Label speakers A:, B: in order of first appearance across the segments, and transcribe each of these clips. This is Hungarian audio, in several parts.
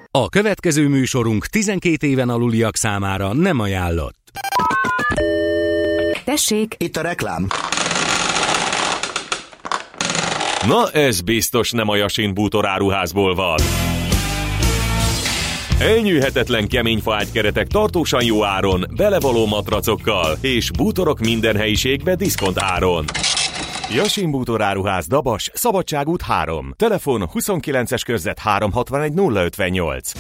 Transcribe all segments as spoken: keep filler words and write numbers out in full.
A: A következő műsorunk tizenkét éven aluliak számára nem ajánlott.
B: Tessék!
C: Itt a reklám.
D: Na ez biztos nem a Yasin bútoráruházból van. Elnyűhetetlen kemény faágykeretek tartósan jó áron, belevaló matracokkal és bútorok minden helyiségbe diszkont áron. Yasin bútoráruház, Dabas, Szabadságút három. Telefon huszonkilences körzet háromszázhatvanegy nulla ötvennyolc.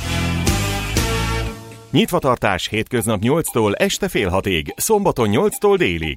D: Nyitvatartás hétköznap nyolctól este fél hatig, szombaton nyolctól délig.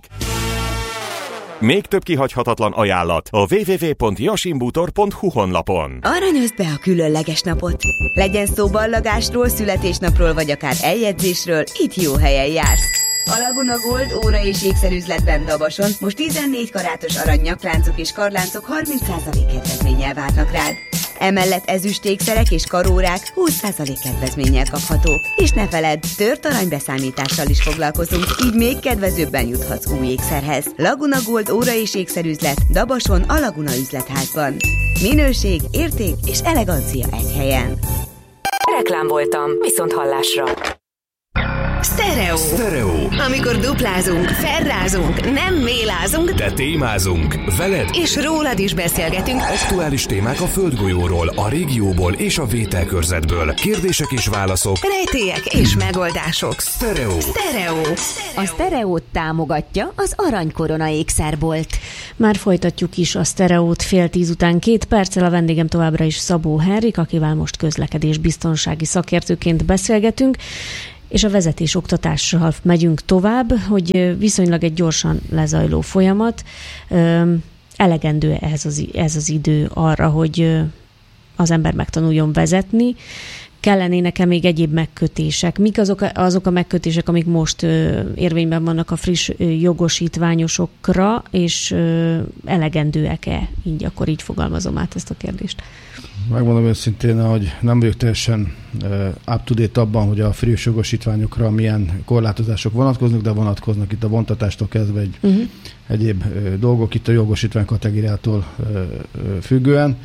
D: Még több kihagyhatatlan ajánlat a double-u double-u double-u pont yasin bútor pont hu honlapon.
B: Aranyozd be a különleges napot! Legyen szó ballagásról, születésnapról vagy akár eljegyzésről, itt jó helyen jársz. A Laguna Gold óra és ékszerüzletben Dabason most tizennégy karátos arany nyakláncok és karláncok harminc százalék kedvezménnyel várnak rád. Emellett ezüstékszerek és karórák húsz százalék kedvezménnyel kaphatók. És ne feledd, tört aranybeszámítással is foglalkozunk, így még kedvezőbben juthatsz új ékszerhez. Laguna Gold óra és ékszerüzlet Dabason a Laguna üzletházban. Minőség, érték és elegancia egy helyen.
E: Reklám voltam, viszont hallásra.
F: Sztereó. Sztereó. Amikor duplázunk, ferrázunk, nem mélázunk,
G: de témázunk. Veled
F: és rólad is beszélgetünk.
G: Aktuális témák a földgolyóról, a régióból és a vételkörzetből. Kérdések és válaszok.
F: Rejtélyek és megoldások.
G: Sztereó.
F: Sztereó.
E: A Sztereót támogatja az Aranykorona ékszerbolt.
H: Már folytatjuk is a Sztereót fél tíz után két perccel. A vendégem továbbra is Szabó Henrik, akivel most közlekedés biztonsági szakértőként beszélgetünk. És a vezetés oktatással megyünk tovább, hogy viszonylag egy gyorsan lezajló folyamat. Elegendő ez az, ez az idő arra, hogy az ember megtanuljon vezetni. Kellenének-e még egyéb megkötések? Mik azok, azok a megkötések, amik most érvényben vannak a friss jogosítványosokra, és elegendőek-e? Így akkor így fogalmazom át ezt a kérdést.
I: Megmondom őszintén, hogy nem vagyok teljesen up-to-date abban, hogy a friss jogosítványokra milyen korlátozások vonatkoznak, de vonatkoznak itt a vontatástól kezdve egy uh-huh. egyéb dolgok, itt a jogosítvány kategóriától függően.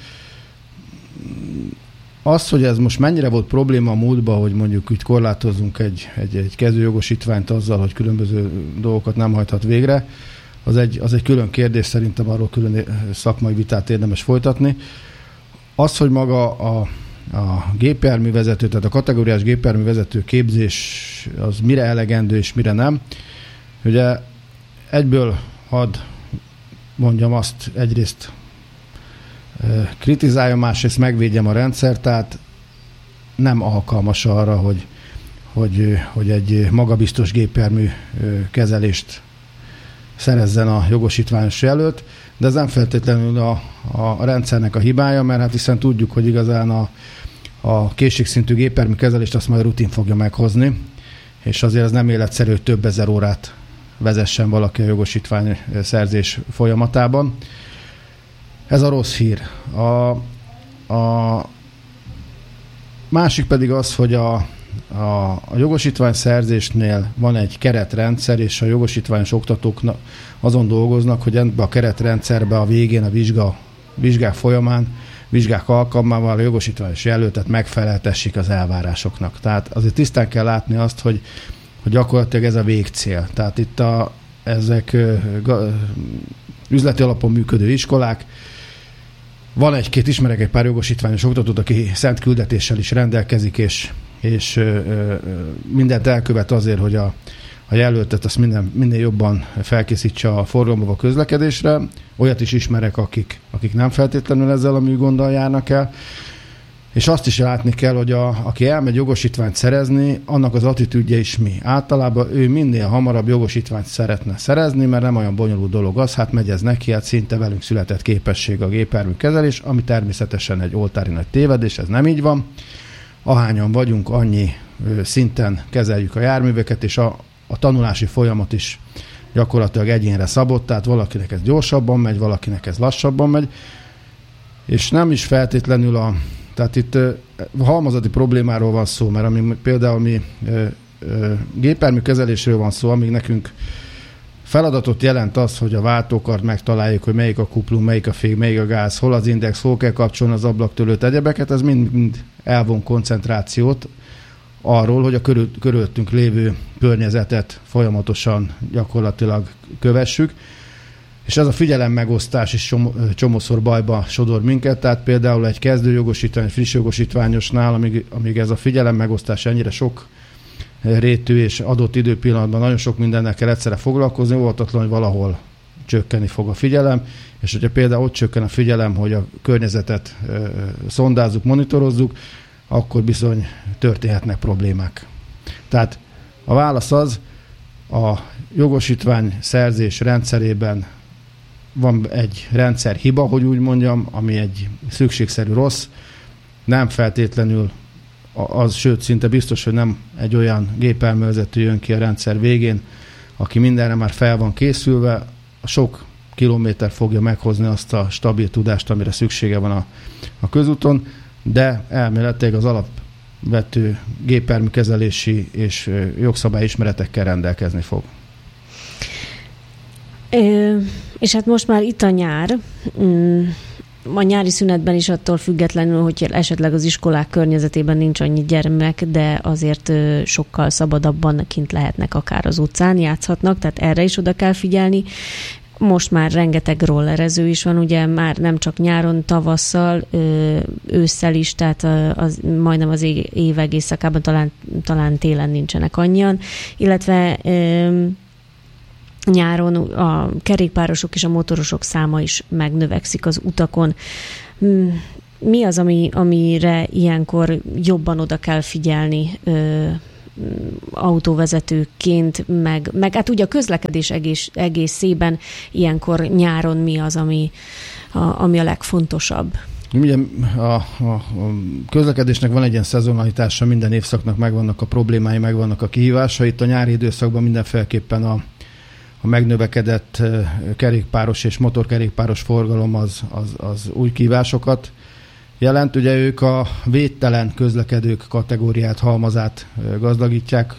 I: Az, hogy ez most mennyire volt probléma a múltban, hogy mondjuk itt korlátozunk egy, egy, egy kezdőjogosítványt azzal, hogy különböző dolgokat nem hajthat végre, az egy, az egy külön kérdés, szerintem arról külön szakmai vitát érdemes folytatni. Az, hogy maga a, a gépjárművezető, tehát a kategóriás gépjárművezető képzés az mire elegendő és mire nem. Ugye egyből hadd mondjam azt, egyrészt kritizáljam, másrészt megvédjem a rendszer, tehát nem alkalmas arra, hogy, hogy, hogy egy magabiztos gépjármű kezelést szerezzen a jogosítványos jelölt, de ez nem feltétlenül a, a rendszernek a hibája, mert hát hiszen tudjuk, hogy igazán a, a készségszintű gépjármű kezelést azt majd rutin fogja meghozni, és azért ez nem életszerű, hogy több ezer órát vezessen valaki a jogosítvány szerzés folyamatában. Ez a rossz hír. A, a másik pedig az, hogy a, a, a jogosítvány szerzésnél van egy keretrendszer, és a jogosítványos oktatók azon dolgoznak, hogy ebbe a keretrendszerbe a végén a vizsga, vizsgák folyamán, vizsgák alkalmával a jogosítványos jelöltet megfeleltessék az elvárásoknak. Tehát azért tisztán kell látni azt, hogy, hogy gyakorlatilag ez a végcél. Tehát itt a, ezek ga, üzleti alapon működő iskolák. Van egy-két, ismerek egy pár jogosítványos oktatót, aki szent küldetéssel is rendelkezik, és, és ö, ö, mindent elkövet azért, hogy a, a jelöltet azt minden, minden jobban felkészítse a forgalomba a közlekedésre. Olyat is ismerek, akik, akik nem feltétlenül ezzel a műgonddal járnak el. És azt is látni kell, hogy a, aki elmegy jogosítványt szerezni, annak az attitűdje is mi. Általában ő minél hamarabb jogosítványt szeretne szerezni, mert nem olyan bonyolult dolog az, hát megy ez neki, hát szinte velünk született képesség a gépjármű kezelés, ami természetesen egy oltári nagy tévedés, ez nem így van. Ahányan vagyunk, annyi szinten kezeljük a járműveket, és a, a tanulási folyamat is gyakorlatilag egyénre szabott, tehát valakinek ez gyorsabban megy, valakinek ez lassabban megy, és nem is feltétlenül a Tehát itt uh, halmazati problémáról van szó, mert ami, például mi uh, uh, gépjármű kezelésről van szó, amíg nekünk feladatot jelent az, hogy a váltókart megtaláljuk, hogy melyik a kuplung, melyik a fék, melyik a gáz, hol az index, hol kell kapcsolni az ablaktörlőt, egyebeket, ez mind, mind elvon koncentrációt arról, hogy a körül, körülöttünk lévő környezetet folyamatosan gyakorlatilag kövessük. És ez a figyelemmegosztás is csomó, csomószor bajba sodor minket, tehát például egy kezdőjogosítvány, egy friss jogosítványosnál, amíg, amíg ez a figyelemmegosztás ennyire sok rétű és adott időpillanatban nagyon sok mindennel kell egyszerre foglalkozni, óvatatlan, hogy valahol csökkenni fog a figyelem, és hogyha például ott csökken a figyelem, hogy a környezetet ö, szondázzuk, monitorozzuk, akkor bizony történhetnek problémák. Tehát a válasz az, a jogosítvány szerzés rendszerében van egy rendszerhiba, hogy úgy mondjam, ami egy szükségszerű rossz, nem feltétlenül az, sőt, szinte biztos, hogy nem egy olyan gépelművezető jön ki a rendszer végén, aki mindenre már fel van készülve, a sok kilométer fogja meghozni azt a stabil tudást, amire szüksége van a, a közúton, de elméletileg az alapvető gépjárműkezelési és jogszabályismeretekkel rendelkezni fog.
H: Ö, és hát most már itt a nyár, a nyári szünetben is attól függetlenül, hogy esetleg az iskolák környezetében nincs annyi gyermek, de azért sokkal szabadabban kint lehetnek, akár az utcán játszhatnak, tehát erre is oda kell figyelni. Most már rengeteg rollerező is van, ugye már nem csak nyáron, tavasszal, ősszel is, tehát az, majdnem az év egész szakában, talán, talán télen nincsenek annyian, illetve nyáron a kerékpárosok és a motorosok száma is megnövekszik az utakon. Mi az, ami, amire ilyenkor jobban oda kell figyelni ö, autóvezetőként, meg, meg hát ugye a közlekedés egész, egészében ilyenkor nyáron mi az, ami a, ami a legfontosabb?
I: Ugye a, a, a közlekedésnek van egy ilyen szezonalitása, minden évszaknak megvannak a problémái, megvannak a kihívásai. Itt a nyári időszakban mindenféleképpen a a megnövekedett kerékpáros és motorkerékpáros forgalom az, az, az új kihívásokat jelent. Ugye ők a védtelen közlekedők kategóriát, halmazát gazdagítják.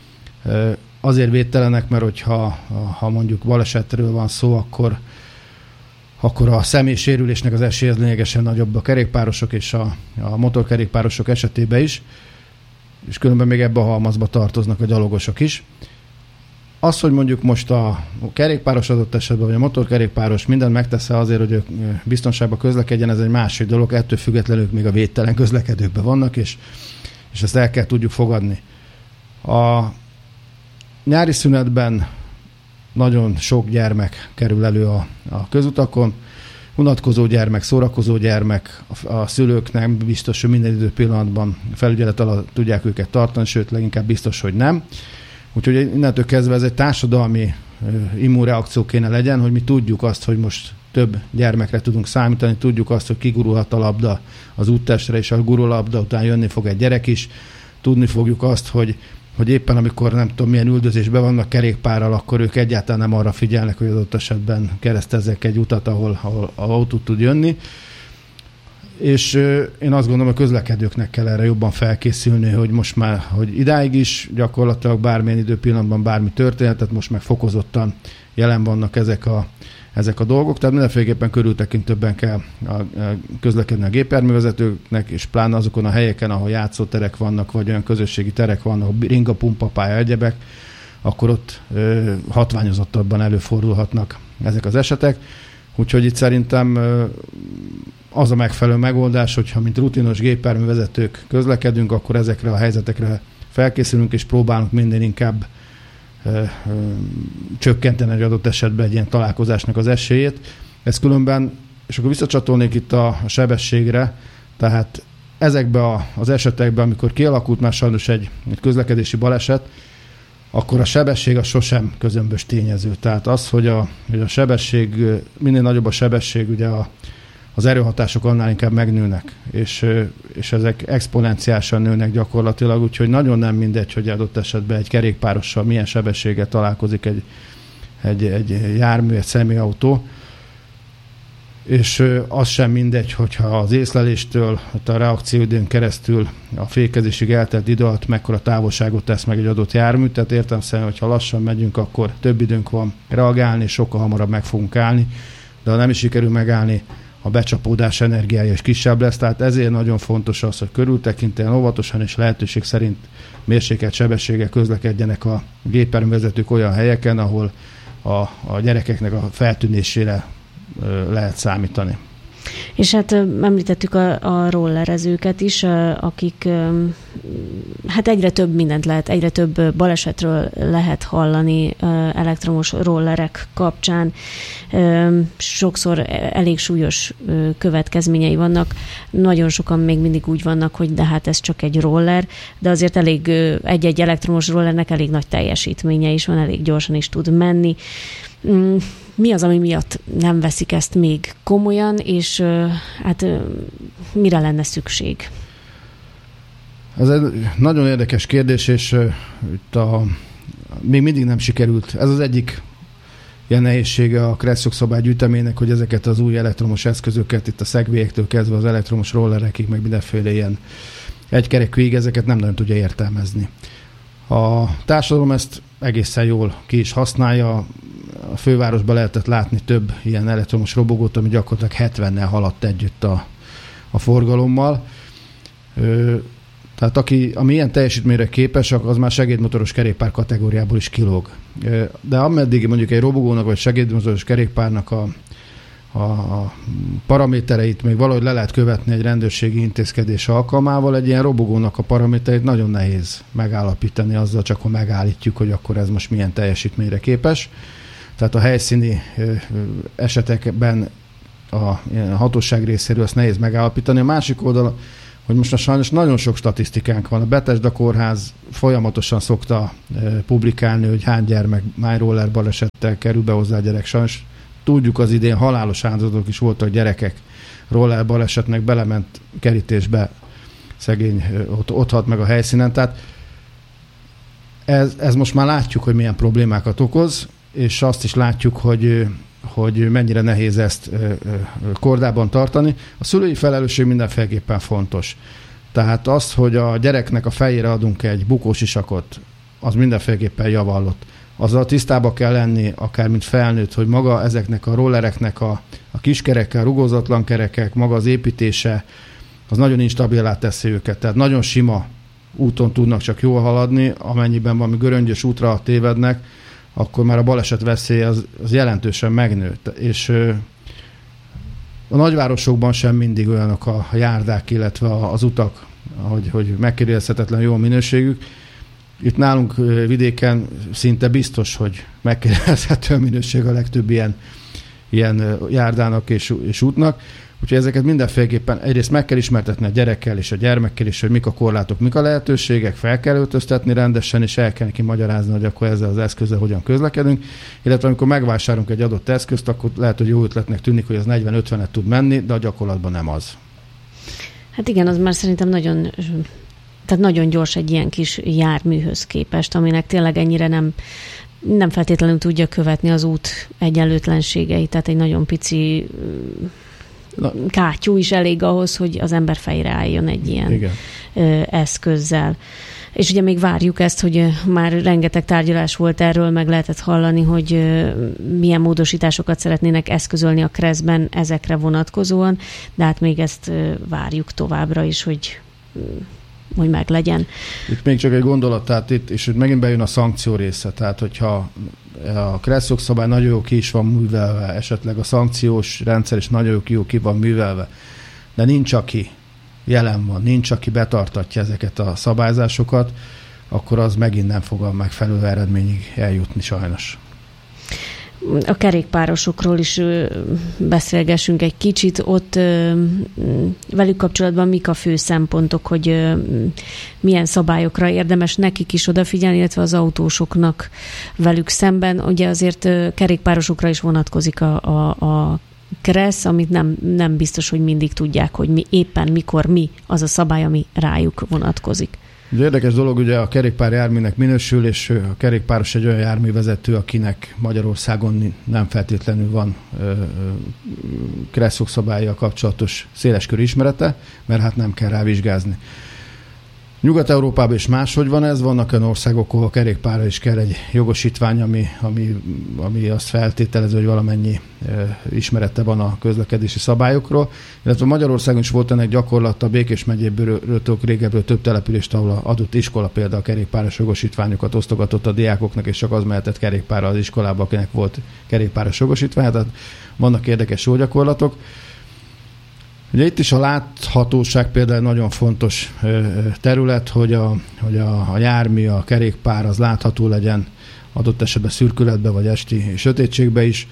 I: Azért védtelenek, mert hogyha ha mondjuk balesetről van szó, akkor, akkor a személysérülésnek az esélye lényegesen nagyobb a kerékpárosok és a, a motorkerékpárosok esetében is, és különben még ebbe a halmazba tartoznak a gyalogosok is. Az, hogy mondjuk most a kerékpáros adott esetben, vagy a motorkerékpáros mindent megtesz azért, hogy ők biztonságban közlekedjen, ez egy másik dolog, ettől függetlenül még a védtelen közlekedőkben vannak, és, és ezt el kell tudjuk fogadni. A nyári szünetben nagyon sok gyermek kerül elő a, a közutakon, unatkozó gyermek, szórakozó gyermek, a, a szülők nem biztos, hogy minden idő pillanatban felügyelet alatt tudják őket tartani, sőt, leginkább biztos, hogy nem. Úgyhogy innentől kezdve ez egy társadalmi immunreakció kéne legyen, hogy mi tudjuk azt, hogy most több gyermekre tudunk számítani, tudjuk azt, hogy kigurulhat a labda az úttestre, és a gurulabda után jönni fog egy gyerek is. Tudni fogjuk azt, hogy, hogy éppen amikor nem tudom milyen üldözésben vannak kerékpárral, akkor ők egyáltalán nem arra figyelnek, hogy adott esetben keresztezzek egy utat, ahol, ahol autó tud jönni. És én azt gondolom, a közlekedőknek kell erre jobban felkészülni, hogy most már, hogy idáig is gyakorlatilag bármilyen időpillanatban bármi történt, tehát most meg fokozottan jelen vannak ezek a, ezek a dolgok, tehát mindenféleképpen körültekintőbben kell a, a közlekedni a gépjárművezetőknek, és pláne azokon a helyeken, ahol játszóterek vannak, vagy olyan közösségi terek vannak, ringa, pumpapálya, egyebek, akkor ott ö, hatványozottabban előfordulhatnak ezek az esetek. Úgyhogy itt szerintem ö, az a megfelelő megoldás, hogyha mint rutinos gépjárművezetők közlekedünk, akkor ezekre a helyzetekre felkészülünk, és próbálunk minden inkább ö, ö, csökkenteni egy adott esetben egy ilyen találkozásnak az esélyét. Ez különben, és akkor visszacsatolnék itt a, a sebességre, tehát ezekben a, az esetekben, amikor kialakult már sajnos egy, egy közlekedési baleset, akkor a sebesség az sosem közömbös tényező. Tehát az, hogy a, hogy a sebesség, minél nagyobb a sebesség, ugye a az erőhatások annál inkább megnőnek, és, és ezek exponenciálisan nőnek gyakorlatilag, úgyhogy nagyon nem mindegy, hogy adott esetben egy kerékpárossal milyen sebességgel találkozik egy, egy, egy jármű, egy személyautó. és az sem mindegy, hogyha az észleléstől, a reakcióidőn keresztül a fékezésig eltelt idő alatt mekkora távolságot tesz meg egy adott jármű, tehát értelemszerűen, hogyha lassan megyünk, akkor több időnk van reagálni, és sokkal hamarabb meg fogunk állni, de ha nem is sikerül megállni, a becsapódás energiája is kisebb lesz, tehát ezért nagyon fontos az, hogy körültekintően, óvatosan és lehetőség szerint mérsékelt sebességgel közlekedjenek a gépjárművezetők olyan helyeken, ahol a, a gyerekeknek a feltűnésére lehet számítani.
H: És hát említettük a, a rollerezőket is, akik hát egyre több mindent lehet, egyre több balesetről lehet hallani elektromos rollerek kapcsán. Sokszor elég súlyos következményei vannak. Nagyon sokan még mindig úgy vannak, hogy de hát ez csak egy roller, de azért elég egy-egy elektromos rollernek elég nagy teljesítménye is van, elég gyorsan is tud menni. Mi az, ami miatt nem veszik ezt még komolyan, és hát mire lenne szükség?
I: Ez egy nagyon érdekes kérdés, és itt a, még mindig nem sikerült. Ez az egyik ilyen nehézsége a Kressz jogszabály gyűjteménynek, hogy ezeket az új elektromos eszközöket, itt a szegvélyektől kezdve az elektromos rollerekig, meg mindenféle ilyen egykerekűig, ezeket nem nagyon tudja értelmezni. A társadalom ezt egészen jól ki is használja. A fővárosban lehetett látni több ilyen elektromos robogót, ami gyakorlatilag hetvennel haladt együtt a, a forgalommal. Ö, tehát aki, ami ilyen teljesítményre képes, az már segédmotoros kerékpár kategóriából is kilóg. Ö, de ameddig mondjuk egy robogónak vagy segédmotoros kerékpárnak a, a, a paramétereit még valahogy le lehet követni egy rendőrségi intézkedés alkalmával, egy ilyen robogónak a paramétereit nagyon nehéz megállapítani azzal, csak hogy megállítjuk, hogy akkor ez most milyen teljesítményre képes. Tehát a helyszíni esetekben a hatóság részéről ezt nehéz megállapítani. A másik oldal, hogy most sajnos nagyon sok statisztikánk van. A Betesda kórház folyamatosan szokta publikálni, hogy hány gyermek hány roller balesettel kerül be hozzá a gyerek. Sajnos tudjuk, az idén halálos áldozatok is voltak, gyerekek roller balesetnek, belement kerítésbe, szegény ott, ott halt meg a helyszínen. Tehát ez, ez most már látjuk, hogy milyen problémákat okoz, és azt is látjuk, hogy, hogy mennyire nehéz ezt kordában tartani. A szülői felelősség mindenféleképpen fontos. Tehát az, hogy a gyereknek a fejére adunk egy bukósisakot, az mindenféleképpen javallott. Azzal tisztába kell lenni, akár mint felnőtt, hogy maga ezeknek a rollereknek a, a kiskerekkel, rugózatlan kerekek, maga az építése, az nagyon instabilá teszi őket. Tehát nagyon sima úton tudnak csak jól haladni, amennyiben valami göröngyös útra tévednek, akkor már a baleset veszélye az, az jelentősen megnőtt. És ö, a nagyvárosokban sem mindig olyanok a járdák, illetve az utak, hogy, hogy megkérdezhetetlen jó minőségük. Itt nálunk vidéken szinte biztos, hogy megkérdezhető minőség a legtöbb ilyen, ilyen járdának és, és útnak. Úgyhogy ezeket mindenféleképpen egyrészt meg kell ismertetni a gyerekkel és a gyermekkel is, hogy mik a korlátok, mik a lehetőségek, fel kell öltöztetni rendesen, és el kell neki magyarázni, hogy akkor ezzel az eszközzel hogyan közlekedünk. Illetve amikor megvásárolunk egy adott eszközt, akkor lehet, hogy jó ötletnek tűnik, hogy az negyven-ötvenet tud menni, de a gyakorlatban nem az.
H: Hát igen, az már szerintem nagyon, tehát nagyon gyors egy ilyen kis járműhöz képest, aminek tényleg ennyire nem, nem feltétlenül tudja követni az út egyenlőtlenségeit, tehát egy nagyon pici Na. kátyú is elég ahhoz, hogy az ember fejre álljon egy ilyen Igen. eszközzel. És ugye még várjuk ezt, hogy már rengeteg tárgyalás volt erről, meg lehetett hallani, hogy milyen módosításokat szeretnének eszközölni a Kresszben ezekre vonatkozóan, de hát még ezt várjuk továbbra is, hogy, hogy meg legyen.
I: Itt még csak egy gondolat, tehát itt, és itt megint bejön a szankció része, tehát hogyha a Kressz jogszabály nagyon jó ki is van művelve, esetleg a szankciós rendszer is nagyon jó ki van művelve, de nincs, aki jelen van, nincs, aki betartatja ezeket a szabályzásokat, akkor az megint nem fog a megfelelő eredményig eljutni sajnos.
H: A kerékpárosokról is beszélgessünk egy kicsit. Ott velük kapcsolatban mik a fő szempontok, hogy milyen szabályokra érdemes nekik is odafigyelni, illetve az autósoknak velük szemben. Ugye azért kerékpárosokra is vonatkozik a, a, a Kressz, amit nem, nem biztos, hogy mindig tudják, hogy mi éppen, mikor, mi az a szabály, ami rájuk vonatkozik.
I: Érdekes dolog, ugye a kerékpár járműnek minősül, és a kerékpáros egy olyan járművezető, akinek Magyarországon nem feltétlenül van kresszok szabállyal kapcsolatos széleskörű ismerete, mert hát nem kell rá vizsgázni. Nyugat-Európában is máshogy van ez, vannak olyan országok, ahol a kerékpárra is kell egy jogosítvány, ami, ami, ami azt feltételező, hogy valamennyi e, ismerete van a közlekedési szabályokról. Illetve Magyarországon is volt ennek gyakorlata, Békés megyéből régebről több települést, ahol az adott iskola például a kerékpáros jogosítványokat osztogatott a diákoknak, és csak az mehetett kerékpárra az iskolába, akinek volt kerékpáros jogosítvány. Tehát vannak érdekes jó gyakorlatok. Ugye itt is a láthatóság például nagyon fontos terület, hogy a, hogy a, a jármű, a kerékpár az látható legyen, adott esetben szürkületbe vagy esti sötétségbe is.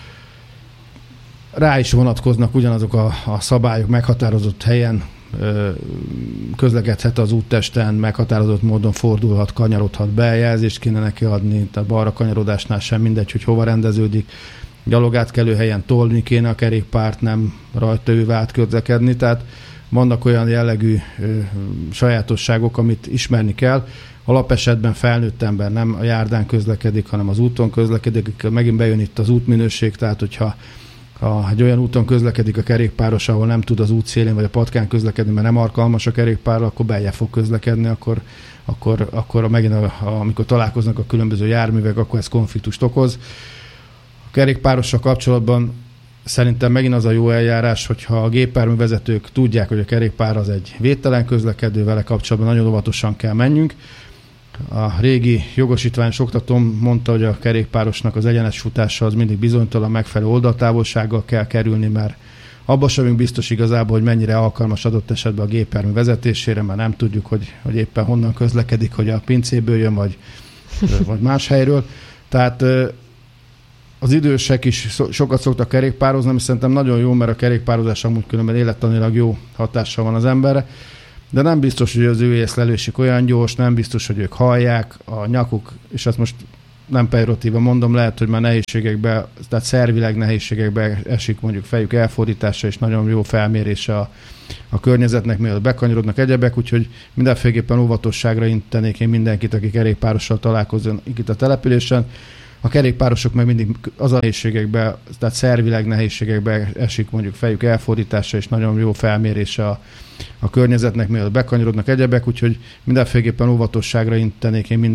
I: Rá is vonatkoznak ugyanazok a, a szabályok, meghatározott helyen közlekedhet az úttesten, meghatározott módon fordulhat, kanyarodhat be, jelzést kéne neki adni, tehát balra kanyarodásnál sem mindegy, hogy hova rendeződik. Gyalogátkelő helyen tolni kéne a kerékpárt, nem rajta őve átközlekedni, tehát vannak olyan jellegű ö, sajátosságok, amit ismerni kell. Alapesetben felnőtt ember nem a járdán közlekedik, hanem az úton közlekedik. Megint bejön itt az útminőség, tehát hogyha ha egy olyan úton közlekedik a kerékpáros, ahol nem tud az útszélén vagy a patkán közlekedni, mert nem alkalmas a kerékpárra, akkor beljebb fog közlekedni, akkor, akkor, akkor megint a, a, amikor találkoznak a különböző járművek, akkor ez konfliktust okoz. Kerékpárossal kapcsolatban szerintem megint az a jó eljárás, hogyha a gépjárművezetők tudják, hogy a kerékpár az egy védtelen közlekedő, vele kapcsolatban nagyon óvatosan kell menjünk. A régi jogosítványos oktatóm mondta, hogy a kerékpárosnak az egyenes futása az mindig bizonytalan, megfelelő oldaltávolsággal kell kerülni, mert abban sem biztos igazából, hogy mennyire alkalmas adott esetben a gépjármű vezetésére, mert nem tudjuk, hogy, hogy éppen honnan közlekedik, hogy a pincéből jön, vagy, vagy más helyről. Tehát az idősek is sokat szoktak kerékpározni, ami szerintem nagyon jó, mert a kerékpározás amúgy különben élettanilag jó hatással van az emberre, de nem biztos, hogy az ő észlelésük olyan gyors, nem biztos, hogy ők hallják, a nyakuk, és ezt most nem pejoratívan mondom, lehet, hogy már nehézségekbe, tehát szervileg nehézségekbe esik mondjuk fejük elfordítása, és nagyon jó felmérése a, a környezetnek, mielőtt bekanyarodnak egyebek, úgyhogy mindenféleképpen óvatosságra intenék én mindenkit, aki kerékpárossal találkozzon itt a településen. A kerékpárosok meg mindig az a nehézségekbe, tehát szervileg nehézségekbe esik mondjuk fejük elfordítása, és nagyon jó felmérése a, a környezetnek, mielőtt bekanyarodnak egyebek, úgyhogy mindenféleképpen óvatosságra intenék én